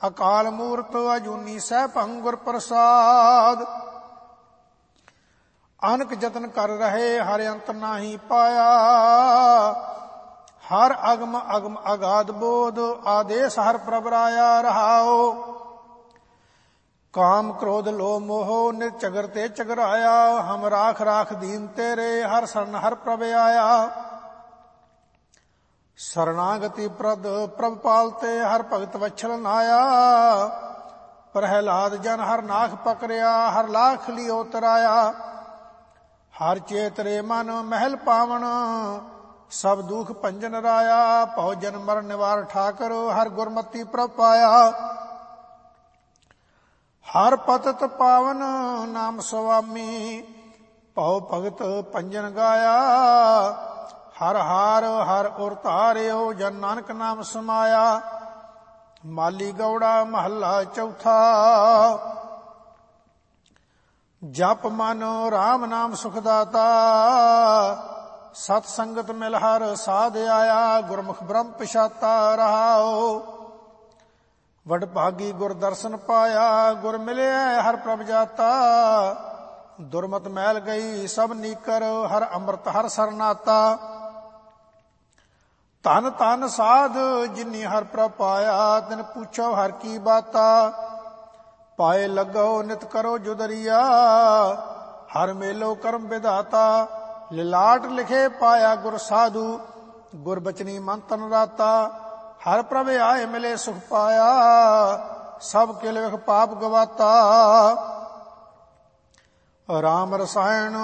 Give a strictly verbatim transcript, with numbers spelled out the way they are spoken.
ਅਕਾਲ ਮੂਰਤ ਅਜੂਨੀ ਸੈਭੰ ਗੁਰ ਪ੍ਰਸਾਦ। ਅਨਕ ਜਤਨ ਕਰ ਰਹੇ ਹਰਿ ਅੰਤ ਨਾਹੀ ਪਾਇਆ, ਹਰ ਅਗਮ ਅਗਮ ਅਗਾਧ ਬੋਧ ਆਦੇਸ ਹਰ ਪ੍ਰਭ ਰਾਇਆ ਰਹਾਓ। ਕਾਮ ਕ੍ਰੋਧ ਲੋਭ ਮੋਹ ਨਿਤ ਚਗਰ ਤੇ ਚਗਰਾਇਆ, ਹਮ ਰਾਖ ਰਾਖ ਦੀਨ ਤੇਰੇ ਹਰ ਸਰਨ ਹਰ ਪ੍ਰਭ ਆਇਆ। ਸਰਨਾਗਤੀ ਪ੍ਰਦ ਪ੍ਰਭ ਪਾਲਤੇ ਹਰ ਭਗਤ ਵਛਲ ਨਾਇਆ, ਪ੍ਰਹਿਲਾਦ ਜਨ ਹਰ ਨਾਖ ਪਕਰਿਆ ਹਰ ਲਾਖ ਲਿਓ ਤਰਾਇਆ। ਹਰ ਚੇਤਰੇ ਮਨ ਮਹਿਲ ਪਾਵਨ ਸਭ ਦੁਖ ਭੰਜਨ ਰਾਇਆ, ਭਉ ਜਨ ਮਰਨ ਨਿਵਾਰ ਠਾਕਰ ਹਰ ਗੁਰਮਤੀ ਪ੍ਰਭ ਪਾਇਆ। ਹਰ ਪਤਤ ਪਾਵਨ ਨਾਮ ਸੁਆਮੀ, ਭਉ ਭਗਤ ਭੰਜਨ ਗਾਇਆ। ਹਰ ਹਾਰ ਹਰ ਉਰ ਧਾਰਿਓ ਜਨ ਨਾਨਕ ਨਾਮ ਸਮਾਇਆ। ਮਾਲੀ ਗੌੜਾ ਮਹੱਲਾ ਚੌਥਾ। ਜਪ ਮਨ ਰਾਮ ਨਾਮ ਸੁਖ ਦਾਤਾ, ਸਤ ਸੰਗਤ ਮਿਲ ਹਰ ਸਾਧ ਆਇਆ। ਗੁਰਮੁਖ ਬ੍ਰਹਮ ਪਛਾਤਾ ਰਹਾਓ, ਵਡ ਭਾਗੀ ਗੁਰ ਦਰਸ਼ਨ ਪਾਇਆ। ਗੁਰ ਮਿਲਿਆ ਹਰ ਪ੍ਰਭ ਜਾਤਾ, ਦੁਰਮਤ ਮੈਲ ਗਈ ਸਭ ਨੀਕਰ ਹਰ ਅੰਮ੍ਰਿਤ ਹਰ ਸਰਨਾਤਾ। ਧਨ ਧਨ ਸਾਧ ਜਿਨੀ ਹਰ ਪ੍ਰਭ ਪਾਇਆ, ਤਿਨ ਪੁੱਛੋ ਹਰ ਕੀ ਬਾਤਾ। ਪਾਏ ਲੱਗੋ ਨਿਤ ਕਰੋ ਜੁਦਰੀਆ, ਹਰ ਮੇਲੋ ਕਰਮ ਵਿਧਾਤਾ। ਲਿਲਾਟ ਲਿਖੇ ਪਾਇਆ ਗੁਰ ਸਾਧੂ, ਗੁਰ ਬਚਨੀ ਮਨ ਤਨ ਰਾਤਾ। ਹਰ ਪ੍ਰਭ ਆਏ ਮਿਲੇ ਸੁਖ ਪਾਇਆ, ਸਭ ਕਿਲ ਵਿਖ ਪਾਪ ਗਵਾਤਾ। ਰਾਮ ਰਸਾਇਣ